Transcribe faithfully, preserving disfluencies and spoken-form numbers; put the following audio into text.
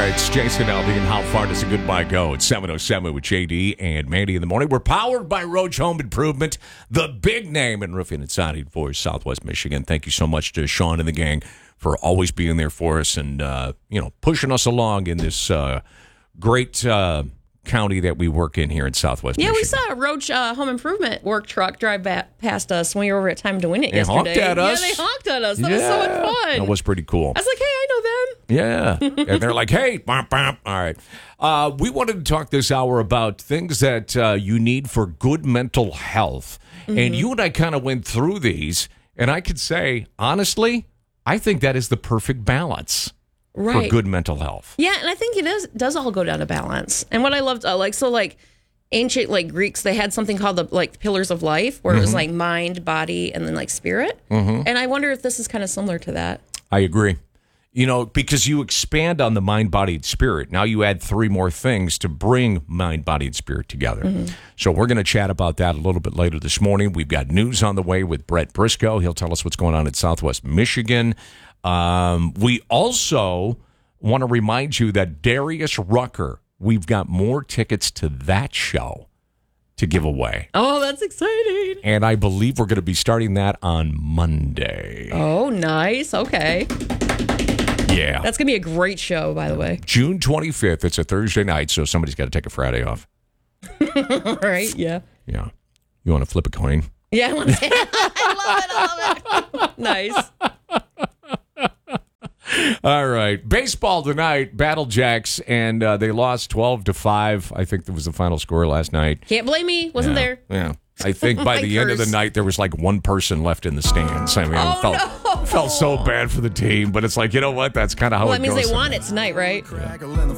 right, it's Jason Aldean. How far does a goodbye go? It's seven oh seven with J D and Mandy in the morning. We're powered by Roach Home Improvement, the big name in roofing and siding for Southwest Michigan. Thank you so much to Sean and the gang for always being there for us and, uh, you know, pushing us along in this uh, great uh, county that we work in here in Southwest yeah, Michigan. Yeah, we saw a Roach uh, Home Improvement work truck drive back past us when we were over at Time to Win It they yesterday. Honked at us. Yeah, they honked at us. That yeah. was so much fun. That was pretty cool. I was like, hey, I know them. Yeah. And they're like, hey, bop, bop. All right. Uh, we wanted to talk this hour about things that uh, you need for good mental health. Mm-hmm. And you and I kind of went through these, and I could say, honestly, I think that is the perfect balance. Right. For good mental health. Yeah, and I think it is does all go down to balance. And what I loved, uh, like, so, like, ancient, like, Greeks, they had something called the, like, pillars of life, where mm-hmm. it was, like, mind, body, and then, like, spirit. Mm-hmm. And I wonder if this is kind of similar to that. I agree. You know, because you expand on the mind, body, and spirit. Now you add three more things to bring mind, body, and spirit together. Mm-hmm. So we're going to chat about that a little bit later this morning. We've got news on the way with Brett Briscoe. He'll tell us what's going on in Southwest Michigan. Um, we also want to remind you that Darius Rucker, we've got more tickets to that show to give away. Oh, that's exciting. And I believe we're going to be starting that on Monday. Oh, nice. Okay. Yeah. That's going to be a great show, by the way. June twenty-fifth. It's a Thursday night, so somebody's got to take a Friday off. Right, yeah. Yeah. You want to flip a coin? Yeah, I want to. I love it. I love it. Nice. All right. Baseball tonight, Battle Jacks, and uh, they lost twelve to five. I think that was the final score last night. Can't blame me. Wasn't yeah. there. Yeah. I think by the end of the night, there was like one person left in the stands. I mean, oh, I felt, no. felt so bad for the team, but it's like, you know what? That's kind of how well, it goes. Well, that means they sometimes. won it tonight, right? Yeah.